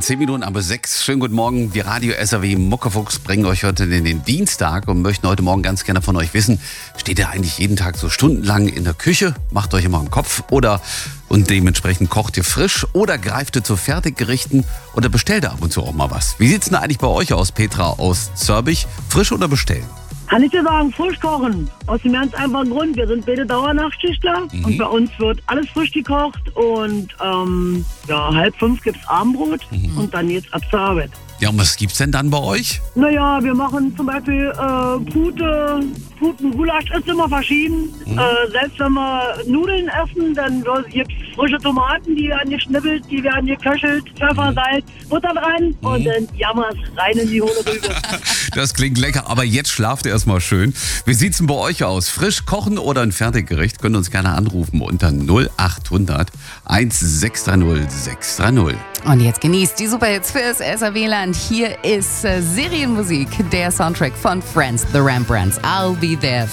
10 Minuten aber 6. Schönen guten Morgen. Die Radio SAW Muckefuchs bringen euch heute in den Dienstag und möchten heute Morgen ganz gerne von euch wissen, steht ihr eigentlich jeden Tag so stundenlang in der Küche, macht euch immer einen Kopf und dementsprechend kocht ihr frisch oder greift ihr zu Fertiggerichten oder bestellt ihr ab und zu auch mal was? Wie sieht's denn eigentlich bei euch aus, Petra aus Zörbich? Frisch oder bestellen? Kann ich dir sagen, frisch kochen. Aus dem ganz einfachen Grund, wir sind beide Dauernachtschichtler und bei uns wird alles frisch gekocht und 4:30 gibt's Abendbrot und dann geht's ab zur Arbeit. Ja, und was gibt's denn dann bei euch? Naja, wir machen zum Beispiel Puten-Gulasch ist immer verschieden. Selbst wenn wir Nudeln essen, dann gibt's frische Tomaten, die werden geschnippelt, die werden geköchelt, Pfeffer, Salz, Butter dran und dann jammers rein in die hohle Rübe. Das klingt lecker, aber jetzt schlaft ihr erstmal schön. Wie sieht's denn bei euch aus? Frisch kochen oder ein Fertiggericht? Könnt ihr uns gerne anrufen unter 0800 1630 630. Und jetzt genießt die Superhits fürs SAW-Land. Hier ist Serienmusik, der Soundtrack von Friends, The Rembrandts. I'll be there